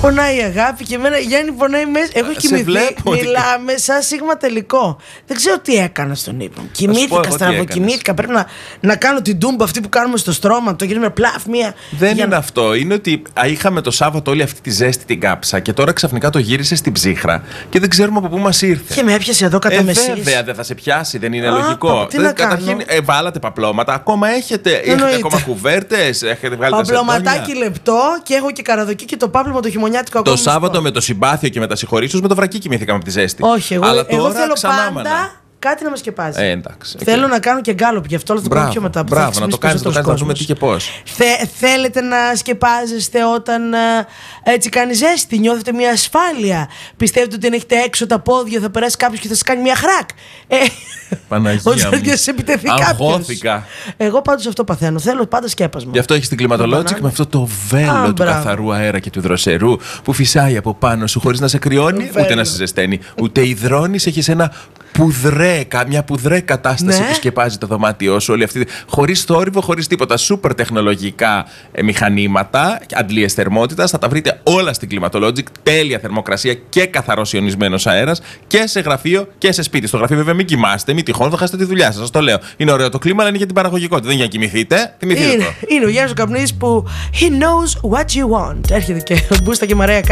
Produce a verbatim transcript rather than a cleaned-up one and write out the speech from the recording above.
Πονάει η αγάπη και εμένα Γιάννη πονάει μέσα. Έχω κοιμηθεί. Μιλάμε σαν σίγμα τελικό. Δεν ξέρω τι έκανα στον ύπνο. Κοιμήθηκα, στραβοκοιμήθηκα. Πρέπει να, να κάνω την τούμπα αυτή που κάνουμε στο στρώμα. Το γίνουμε πλαφ μία. Δεν για... είναι αυτό. Είναι ότι είχαμε το Σάββατο όλη αυτή τη ζέστη την κάψα και τώρα ξαφνικά το γύρισε στην ψύχρα και δεν ξέρουμε από πού μας ήρθε. Και με έπιασε εδώ κατά ε, μεσής. Βέβαια δεν θα σε πιάσει, δεν είναι Α, λογικό. τι δεν, να καταρχήν ε, βάλατε παπλώματα. Ακόμα έχετε. Εννοείται. Έχετε ακόμα κουβέρτες. Έχετε βγάλει τα παπλωματάκι λεπτό και έχω και καραδοκί και το πάπλωμα το χειμωνιάτικο ακόμα. Το Σάββατο με το συμπάθειο και με τα συγχωρήσεις με το βρακί κοιμήθηκαμε από τη ζέστη. Όχι, εγώ, αλλά εγώ τώρα θέλω ξανά πάντα κάτι να με σκεπάζει. Ε, εντάξει, okay. Θέλω να κάνω και γκάλωπ, γι' αυτό θα το κάνω πιο μετά. Μπράβο, να το κάνεις, να το κάνεις, να δούμε τι και πώς. Θε, θέλετε να σκεπάζεστε όταν έτσι κάνει ζέστη, νιώθετε μια ασφάλεια. Πιστεύετε ότι αν έχετε έξω τα πόδια θα περάσει κάποιος και θα σας κάνει μια χρακ. Ε, Παναγία μου. Ότι σε επιτεθεί κάποιος. Εγώ πάντως αυτό παθαίνω. Θέλω πάντα σκέπασμα. Γι' αυτό έχεις την κλιματολόγηση με αυτό το βέλο του καθαρού αέρα και του δροσερού που φυσάει από πάνω σου χωρίς να σε κρυώνει ούτε να σε ζεσταίνει. Ούτε υδρώνεις, έχεις ένα πουδρέ, μια πουδρέ κατάσταση ναι. που σκεπάζει το δωμάτιό σου. Όλη αυτή, χωρίς θόρυβο, χωρίς τίποτα. Σούπερ τεχνολογικά ε, μηχανήματα, αντλίες θερμότητας. Θα τα βρείτε όλα στην Climatologic. Τέλεια θερμοκρασία και καθαρός ιονισμένος αέρας και σε γραφείο και σε σπίτι. Στο γραφείο, βέβαια, μην κοιμάστε, μην τυχόν θα χάσετε τη δουλειά σας. Σας το λέω. Είναι ωραίο το κλίμα, αλλά είναι για την παραγωγικότητα. Δεν είναι για να κοιμηθείτε. Θυμηθείτε είναι, το. Είναι ο Γιάννης ο Καπνής που he knows what you want. Έρχεται και μπούστα και Μαρέα.